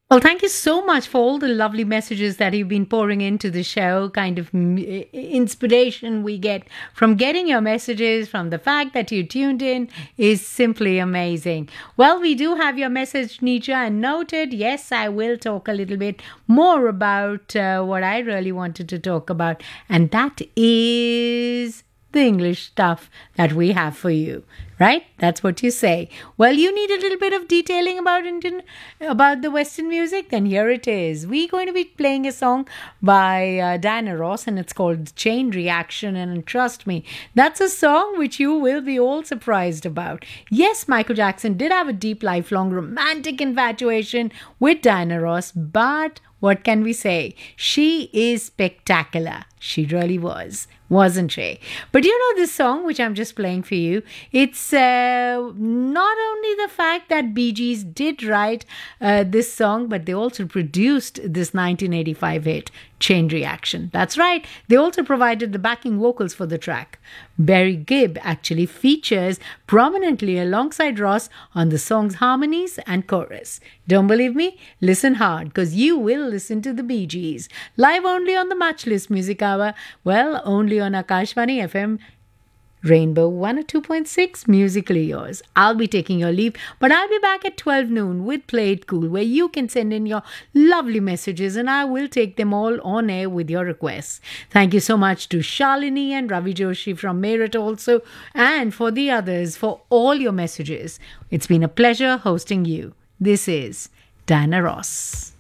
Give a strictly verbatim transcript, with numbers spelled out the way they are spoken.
Well, thank you so much for all the lovely messages that you've been pouring into the show. Kind of mm, inspiration we get from getting your messages, from the fact that you tuned in is simply amazing. Well, we do have your message, Nietzsche, and noted. Yes, I will talk a little bit more about uh, what I really wanted to talk about, and that is the English stuff that we have for you, right? That's what you say. Well, you need a little bit of detailing about Indian, about the Western music. Then here it is. We're going to be playing a song by uh, Diana Ross, and it's called "Chain Reaction." And trust me, that's a song which you will be all surprised about. Yes, Michael Jackson did have a deep, lifelong romantic infatuation with Diana Ross, but what can we say? She is spectacular. She really was, wasn't she? But you know this song, which I'm just playing for you, it's uh, not only the fact that Bee Gees did write uh, this song, but they also produced this nineteen eighty-five hit, Chain Reaction. That's right. They also provided the backing vocals for the track. Barry Gibb actually features prominently alongside Ross on the song's harmonies and chorus. Don't believe me? Listen hard, because you will listen to the Bee Gees. Live only on the Matchless Music Hour. Well, only on Akashvani F M Rainbow one oh two point six, musically yours. I'll be taking your leave, but I'll be back at twelve noon with Play It Cool, where you can send in your lovely messages and I will take them all on air with your requests. Thank you so much to Shalini and Ravi Joshi from Meerut also, and for the others for all your messages. It's been a pleasure hosting you. This is Diana Ross.